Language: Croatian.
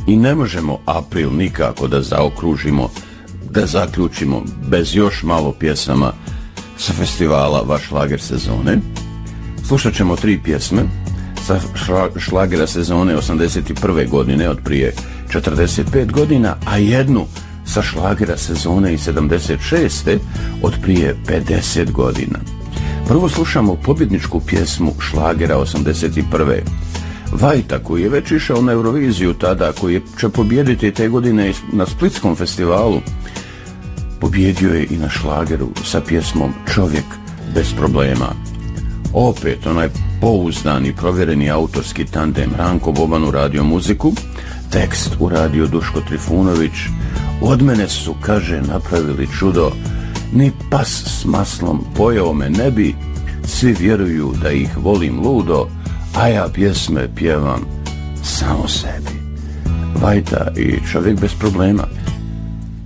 I ne možemo april nikako da zaokružimo, da zaključimo bez još malo pjesama sa festivala Vaš šlager sezone. Slušat ćemo 3 pjesme sa šlagera sezone 81. godine, od prije 45 godina, a jednu sa šlagera sezone i 76. od prije 50 godina. Prvo slušamo pobjedničku pjesmu šlagera 81. Vajta, koji je već išao na Euroviziju tada, koji će pobijediti te godine na Splitskom festivalu, pobjedio je i na šlageru sa pjesmom Čovjek bez problema. Opet onaj pouzdani, provjereni autorski tandem Ranko Boban uradio muziku, tekst uradio Duško Trifunović. Od mene su, kaže, napravili čudo, ni pas s maslom pojeo me ne bi, svi vjeruju da ih volim ludo, a ja pjesme pjevam samo sebi. Vajta i Čovjek bez problema.